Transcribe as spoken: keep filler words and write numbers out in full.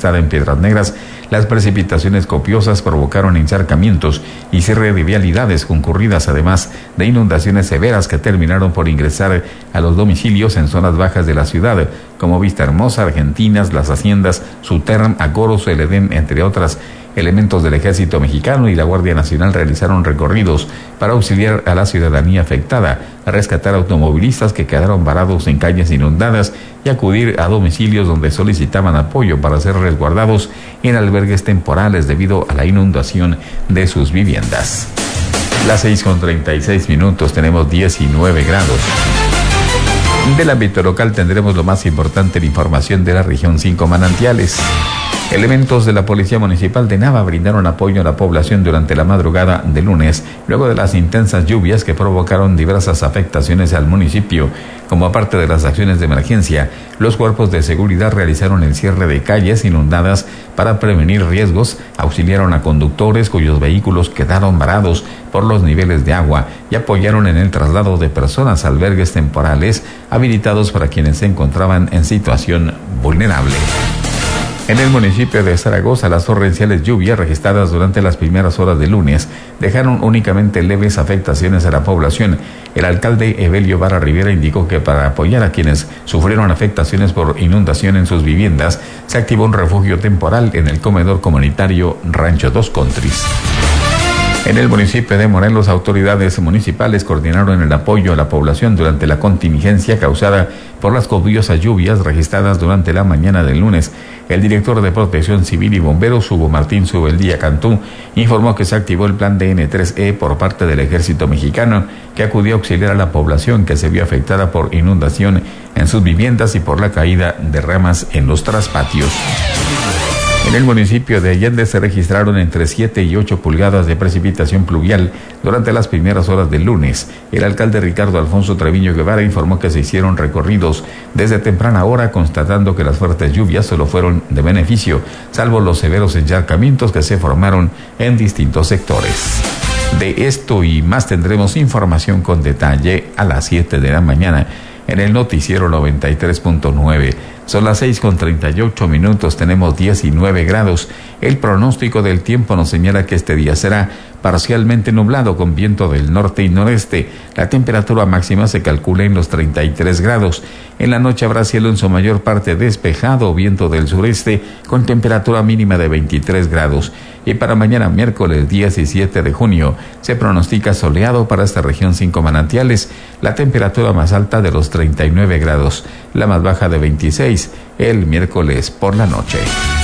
localizada en Piedras Negras, las precipitaciones copiosas provocaron encharcamientos y cierre de vialidades concurridas, además de inundaciones severas que terminaron por ingresar a los domicilios en zonas bajas de la ciudad, como Vista Hermosa, Argentinas, Las Haciendas, Suterm, Agoros, El Edén, entre otras. Elementos del Ejército Mexicano y la Guardia Nacional realizaron recorridos para auxiliar a la ciudadanía afectada, a rescatar automovilistas que quedaron varados en calles inundadas y acudir a domicilios donde solicitaban apoyo para ser resguardados en albergues temporales debido a la inundación de sus viviendas. Las seis con treinta y seis minutos, tenemos diecinueve grados. Del ámbito local tendremos lo más importante, la información de la región Cinco Manantiales. Elementos de la Policía Municipal de Nava brindaron apoyo a la población durante la madrugada de lunes, luego de las intensas lluvias que provocaron diversas afectaciones al municipio. Como parte de las acciones de emergencia, los cuerpos de seguridad realizaron el cierre de calles inundadas para prevenir riesgos, auxiliaron a conductores cuyos vehículos quedaron varados por los niveles de agua y apoyaron en el traslado de personas a albergues temporales habilitados para quienes se encontraban en situación vulnerable. En el municipio de Zaragoza, las torrenciales lluvias registradas durante las primeras horas de lunes dejaron únicamente leves afectaciones a la población. El alcalde Evelio Vara Rivera indicó que para apoyar a quienes sufrieron afectaciones por inundación en sus viviendas, se activó un refugio temporal en el comedor comunitario Rancho Dos Countries. En el municipio de Morelos, autoridades municipales coordinaron el apoyo a la población durante la contingencia causada por las copiosas lluvias registradas durante la mañana del lunes. El director de Protección Civil y Bomberos, Hugo Martín Subeldía Cantú, informó que se activó el plan D N tres E por parte del Ejército Mexicano, que acudió a auxiliar a la población que se vio afectada por inundación en sus viviendas y por la caída de ramas en los traspatios. En el municipio de Allende se registraron entre siete y ocho pulgadas de precipitación pluvial durante las primeras horas del lunes. El alcalde Ricardo Alfonso Treviño Guevara informó que se hicieron recorridos desde temprana hora, constatando que las fuertes lluvias solo fueron de beneficio, salvo los severos encharcamientos que se formaron en distintos sectores. De esto y más tendremos información con detalle a las siete de la mañana en el noticiero noventa y tres punto nueve. Son las seis con treinta y ocho minutos, tenemos diecinueve grados. El pronóstico del tiempo nos señala que este día será parcialmente nublado con viento del norte y noreste. La temperatura máxima se calcula en los treinta y tres grados. En la noche habrá cielo en su mayor parte despejado, viento del sureste con temperatura mínima de veintitrés grados. Y para mañana miércoles diecisiete de junio se pronostica soleado para esta región Cinco Manantiales, la temperatura más alta de los treinta y nueve grados, la más baja de veintiséis el miércoles por la noche.